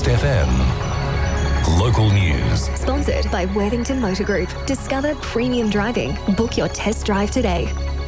Coast FM. Local news. Sponsored by Worthington Motor Group. Discover premium driving. Book your test drive today.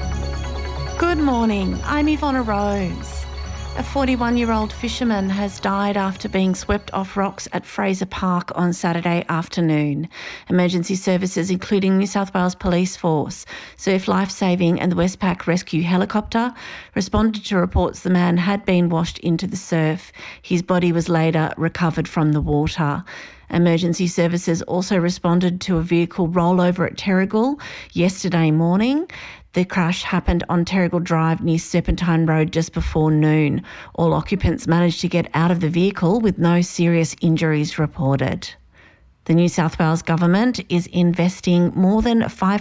Good morning. I'm Yvonne Rose. A 41-year-old fisherman has died after being swept off rocks at Fraser Park on Saturday afternoon. Emergency services, including New South Wales Police Force, Surf Life Saving and the Westpac Rescue Helicopter, responded to reports the man had been washed into the surf. His body was later recovered from the water. Emergency services also responded to a vehicle rollover at Terrigal yesterday morning. The crash happened on Terrigal Drive near Serpentine Road just before noon. All occupants managed to get out of the vehicle with no serious injuries reported. The New South Wales Government is investing more than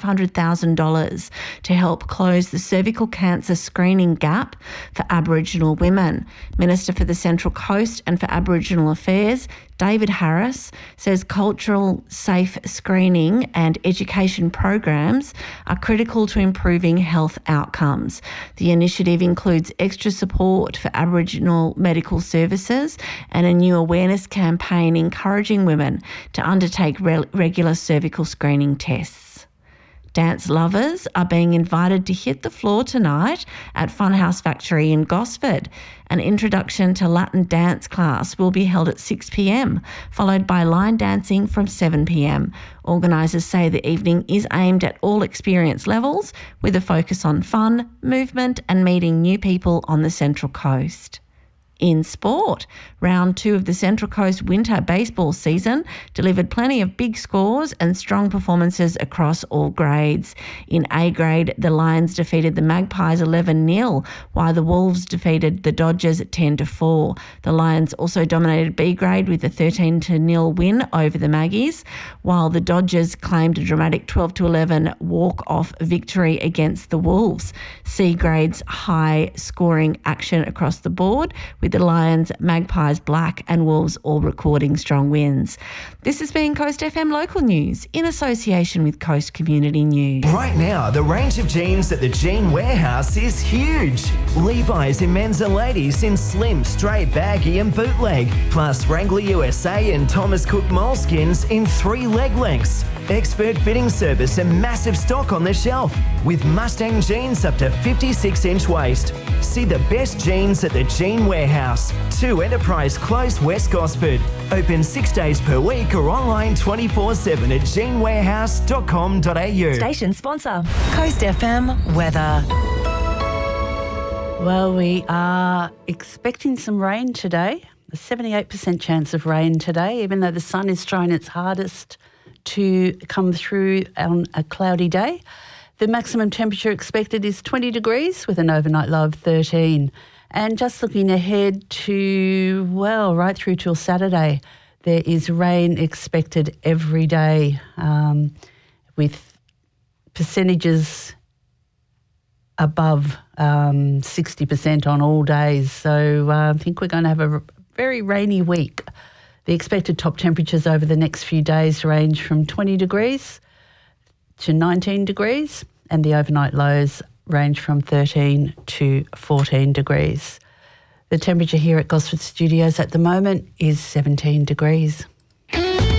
$500,000 to help close the cervical cancer screening gap for Aboriginal women. Minister for the Central Coast and for Aboriginal Affairs, David Harris, says cultural safe screening and education programs are critical to improving health outcomes. The initiative includes extra support for Aboriginal medical services and a new awareness campaign encouraging women to undertake regular cervical screening tests. Dance lovers are being invited to hit the floor tonight at Funhouse Factory in Gosford. An introduction to Latin dance class will be held at 6 p.m, followed by line dancing from 7 p.m. Organisers say the evening is aimed at all experience levels with a focus on fun, movement and meeting new people on the Central Coast. In sport, round 2 of the Central Coast winter baseball season delivered plenty of big scores and strong performances across all grades. In A grade, the Lions defeated the Magpies 11-0, while the Wolves defeated the Dodgers 10-4. The Lions also dominated B grade with a 13-0 win over the Maggies, while the Dodgers claimed a dramatic 12-11 walk-off victory against the Wolves. C grade's high scoring action across the board, with the Lions, Magpies, Black and Wolves all recording strong wins. This has been Coast FM Local News in association with Coast Community News. Right now, the range of jeans at the Jean Warehouse is huge. Levi's in men's and ladies in slim, straight, baggy and bootleg, plus Wrangler USA and Thomas Cook moleskins in 3 leg lengths. Expert fitting service and massive stock on the shelf, with Mustang jeans up to 56-inch waist. See the best jeans at the Jean Warehouse, 2 Enterprise Close, West Gosford. Open 6 days per week or online 24/7 at jeanwarehouse.com.au. Station sponsor. Coast FM weather. Well, we are expecting some rain today. A 78% chance of rain today, even though the sun is trying its hardest to come through on a cloudy day. The maximum temperature expected is 20 degrees with an overnight low of 13. And just looking ahead to, well, right through till Saturday, there is rain expected every day with percentages above 60% on all days. So I think we're going to have a very rainy week. The expected top temperatures over the next few days range from 20 degrees to 19 degrees, and the overnight lows range from 13 to 14 degrees. The temperature here at Gosford Studios at the moment is 17 degrees.